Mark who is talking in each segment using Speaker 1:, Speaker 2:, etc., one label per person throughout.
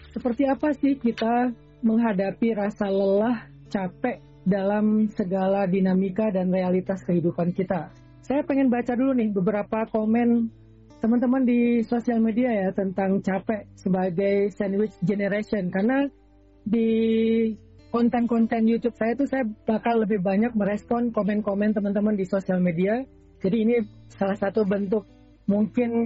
Speaker 1: seperti apa sih kita menghadapi rasa lelah, capek dalam segala dinamika dan realitas kehidupan kita. Saya pengen baca dulu nih beberapa komen teman-teman di sosial media ya tentang capek sebagai sandwich generation. Karena di konten-konten YouTube saya tuh saya bakal lebih banyak merespon komen-komen teman-teman di sosial media. Jadi ini salah satu bentuk mungkin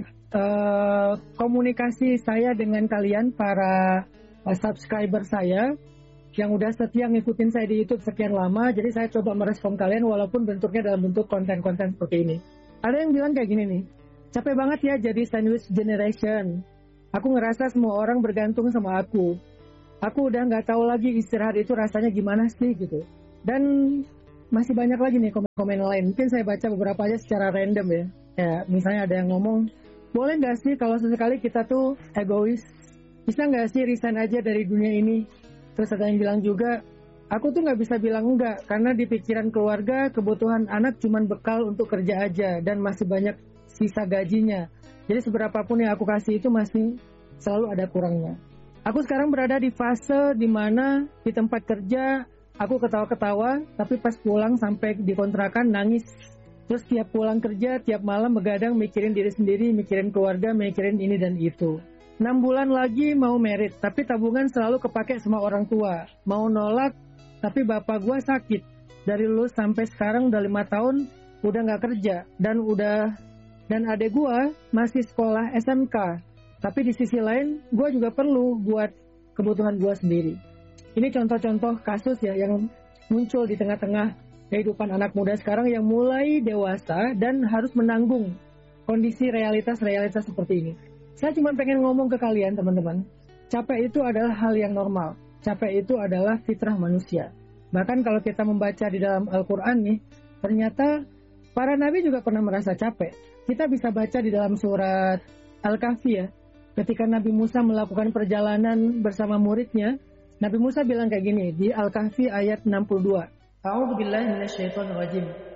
Speaker 1: komunikasi saya dengan kalian para subscriber saya yang udah setia ngikutin saya di YouTube sekian lama. Jadi saya coba merespon kalian walaupun bentuknya dalam bentuk konten-konten seperti ini. Ada yang bilang kayak gini nih, capek banget ya jadi sandwich generation. Aku ngerasa semua orang bergantung sama aku. Aku udah nggak tahu lagi istirahat itu rasanya gimana sih gitu. Dan masih banyak lagi nih komen-komen lain. Mungkin saya baca beberapa aja secara random ya. Ya misalnya ada yang ngomong, boleh nggak sih kalau sesekali kita tuh egois? Bisa nggak sih resign aja dari dunia ini? Terus ada yang bilang juga, aku tuh nggak bisa bilang enggak, karena di pikiran keluarga, kebutuhan anak cuman bekal untuk kerja aja, dan masih banyak sisa gajinya. Jadi seberapapun yang aku kasih itu masih selalu ada kurangnya. Aku sekarang berada di fase dimana di tempat kerja, aku ketawa-ketawa, tapi pas pulang sampai di kontrakan nangis. Terus tiap pulang kerja, tiap malam begadang mikirin diri sendiri, mikirin keluarga, mikirin ini dan itu. 6 bulan lagi mau merit, tapi tabungan selalu kepake sama orang tua. Mau nolak, tapi bapak gue sakit. Dari lulus sampai sekarang udah 5 tahun, udah gak kerja. Dan adek gue masih sekolah SMK. Tapi di sisi lain, gue juga perlu buat kebutuhan gue sendiri. Ini contoh-contoh kasus ya yang muncul di tengah-tengah kehidupan anak muda sekarang yang mulai dewasa dan harus menanggung kondisi realitas-realitas seperti ini. Saya cuma pengen ngomong ke kalian teman-teman, capek itu adalah hal yang normal. Capek itu adalah fitrah manusia. Bahkan kalau kita membaca di dalam Al-Quran nih, ternyata para nabi juga pernah merasa capek. Kita bisa baca di dalam surat Al-Kahfi ya, ketika Nabi Musa melakukan perjalanan bersama muridnya, Nabi Musa bilang kayak gini, di Al-Kahfi ayat 62. A'udzubillahi minasyaitonirrajim.